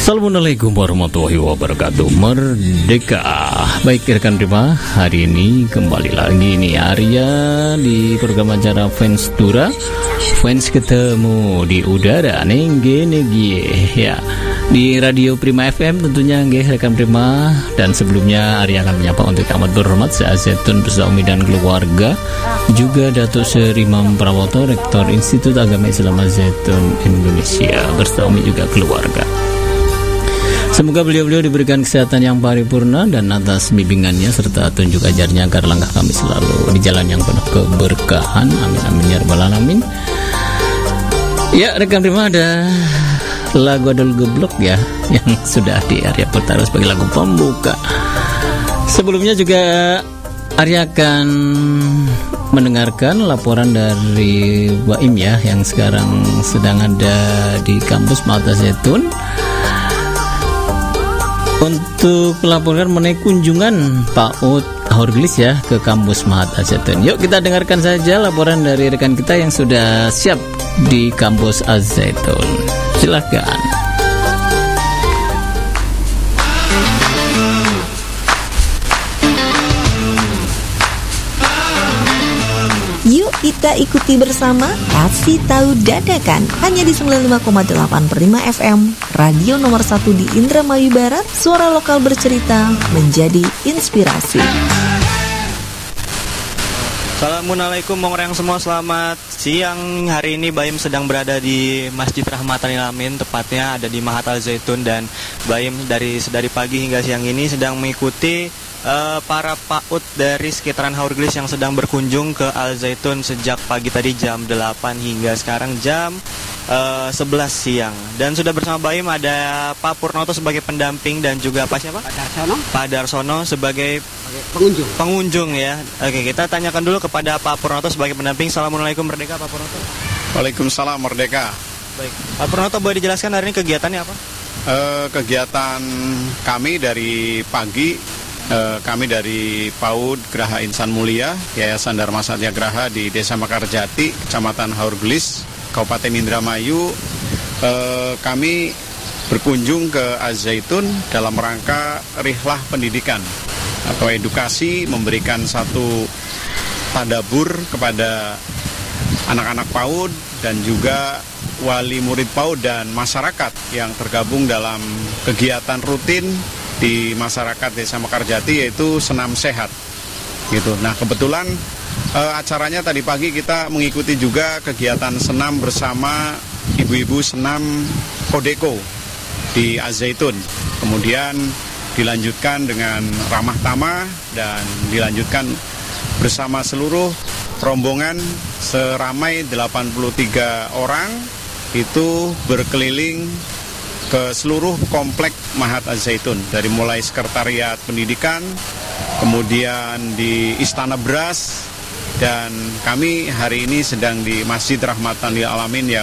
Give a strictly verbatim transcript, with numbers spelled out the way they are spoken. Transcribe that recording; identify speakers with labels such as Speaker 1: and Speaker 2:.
Speaker 1: Assalamualaikum warahmatullahi wabarakatuh. Merdeka. Baik rekan prima, hari ini kembali lagi nih Arya di program acara Fans Dura. Fans ketemu di udara nengge nengge ya. Di Radio Prima F M tentunya nggih rekan prima. Dan sebelumnya Arya akan menyapa untuk amat berhormat Syekh Zaitun beserta Umi dan keluarga, juga Datuk Seri Imam Prawoto, Rektor Institut Agama Islam Zaitun Indonesia beserta Umi juga keluarga. Semoga beliau-beliau diberikan kesehatan yang paripurna dan atas bimbingannya serta tunjuk ajarnya agar langkah kami selalu di jalan yang penuh keberkahan. Amin amin ya rabbal alamin. Ya rekan prima, ada lagu Adol Geblok ya yang sudah di Arya putar sebagai lagu pembuka. Sebelumnya juga Arya akan mendengarkan laporan dari Baim ya yang sekarang sedang ada di kampus Mahat Zaitun untuk melaporkan mengenai kunjungan Pak Ut Haurgelis ya ke kampus Mahat Zaitun. Yuk kita dengarkan saja laporan dari rekan kita yang sudah siap di kampus Az-Zaitun. Silakan.
Speaker 2: Yuk kita ikuti bersama Kasih Tahu Dadakan hanya di sembilan puluh lima koma delapan per lima F M, radio nomor satu di Indramayu Barat, suara lokal bercerita menjadi inspirasi.
Speaker 3: Assalamualaikum orang semua, selamat siang. Hari ini Baim sedang berada di Masjid Rahmatan lil Alamin, tepatnya ada di Mahat Zaitun, dan Baim dari dari pagi hingga siang ini sedang mengikuti uh, para PAUD dari sekitaran Haurgelis yang sedang berkunjung ke Al Zaitun sejak pagi tadi jam delapan hingga sekarang jam uh, sebelas siang. Dan sudah bersama Baim ada Pak Purnoto sebagai pendamping dan juga Pak siapa? Pak Darsono. Pak Darsono sebagai pengunjung. Pengunjung ya. Oke, kita tanyakan dulu kepada Pak Purnoto sebagai pendamping. Assalamualaikum Merdeka, Pak Purnoto.
Speaker 4: Waalaikumsalam Merdeka.
Speaker 3: Baik, Pak Purnoto boleh dijelaskan hari ini kegiatannya apa?
Speaker 4: Uh, kegiatan kami dari pagi, uh, kami dari PAUD Geraha Insan Mulia, Yayasan Dharma Satyagraha di Desa Mekarjati, Kecamatan Haurgelis, Kabupaten Indramayu. Uh, kami berkunjung ke Az-Zaitun dalam rangka rihlah pendidikan atau edukasi, memberikan satu tadabur kepada anak-anak PAUD dan juga wali murid PAUD dan masyarakat yang tergabung dalam kegiatan rutin di masyarakat Desa Mekarjati, yaitu senam sehat gitu. Nah kebetulan eh, acaranya tadi pagi kita mengikuti juga kegiatan senam bersama ibu-ibu senam Kodeko di Az-Zaitun. Kemudian dilanjutkan dengan ramah tamah dan dilanjutkan bersama seluruh rombongan seramai delapan puluh tiga orang itu berkeliling ke seluruh komplek Mahat Az-Zaitun, dari mulai sekretariat pendidikan, kemudian di Istana Beras, dan kami hari ini sedang di Masjid Rahmatan lil Alamin yang